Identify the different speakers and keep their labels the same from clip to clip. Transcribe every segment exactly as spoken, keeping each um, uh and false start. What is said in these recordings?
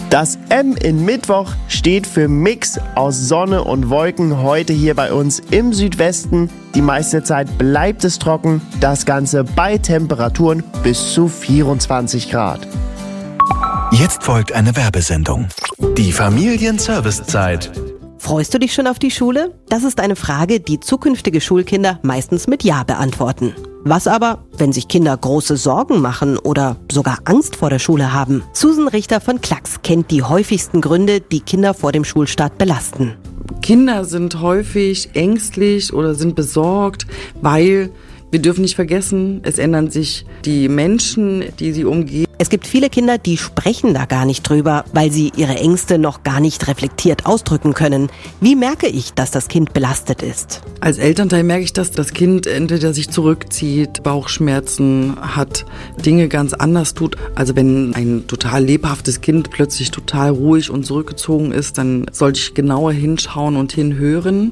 Speaker 1: Das M in Mittwoch steht für Mix aus Sonne und Wolken heute hier bei uns im Südwesten. Die meiste Zeit bleibt es trocken, das Ganze bei Temperaturen bis zu vierundzwanzig Grad.
Speaker 2: Jetzt folgt eine Werbesendung. Die Familienservicezeit.
Speaker 3: Freust du dich schon auf die Schule? Das ist eine Frage, die zukünftige Schulkinder meistens mit Ja beantworten. Was aber, wenn sich Kinder große Sorgen machen oder sogar Angst vor der Schule haben? Susan Richter von Klacks kennt die häufigsten Gründe, die Kinder vor dem Schulstart belasten.
Speaker 4: Kinder sind häufig ängstlich oder sind besorgt, weil wir dürfen nicht vergessen, es ändern sich die Menschen, die sie umgeben.
Speaker 3: Es gibt viele Kinder, die sprechen da gar nicht drüber, weil sie ihre Ängste noch gar nicht reflektiert ausdrücken können. Wie merke ich, dass das Kind belastet ist?
Speaker 4: Als Elternteil merke ich, dass das Kind entweder sich zurückzieht, Bauchschmerzen hat, Dinge ganz anders tut. Also wenn ein total lebhaftes Kind plötzlich total ruhig und zurückgezogen ist, dann sollte ich genauer hinschauen und hinhören.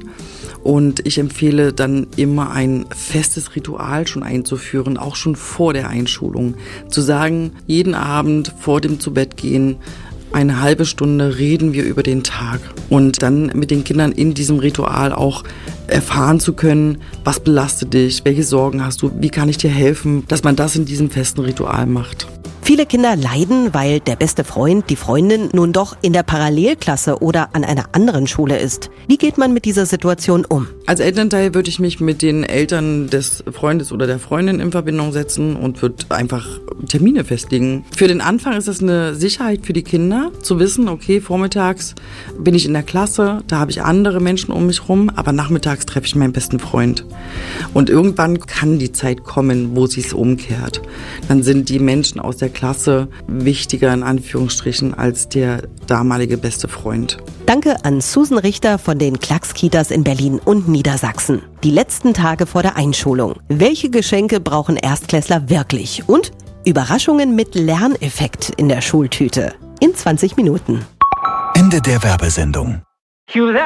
Speaker 4: Und ich empfehle dann immer ein festes Ritual schon einzuführen, auch schon vor der Einschulung. Zu sagen, jeden Abend vor dem Zubettgehen, eine halbe Stunde reden wir über den Tag. Und dann mit den Kindern in diesem Ritual auch erfahren zu können, was belastet dich, welche Sorgen hast du, wie kann ich dir helfen, dass man das in diesem festen Ritual macht.
Speaker 3: Viele Kinder leiden, weil der beste Freund, die Freundin nun doch in der Parallelklasse oder an einer anderen Schule ist. Wie geht man mit dieser Situation um?
Speaker 4: Als Elternteil würde ich mich mit den Eltern des Freundes oder der Freundin in Verbindung setzen und würde einfach Termine festlegen. Für den Anfang ist das eine Sicherheit für die Kinder, zu wissen, okay, vormittags bin ich in der Klasse, da habe ich andere Menschen um mich rum, aber nachmittags treffe ich meinen besten Freund. Und irgendwann kann die Zeit kommen, wo sich's umkehrt. Dann sind die Menschen aus der Klasse wichtiger in Anführungsstrichen als der damalige beste Freund.
Speaker 3: Danke an Susan Richter von den Klacks-Kitas in Berlin und Niedersachsen. Die letzten Tage vor der Einschulung. Welche Geschenke brauchen Erstklässler wirklich? Und Überraschungen mit Lerneffekt in der Schultüte. In zwanzig Minuten.
Speaker 2: Ende der Werbesendung.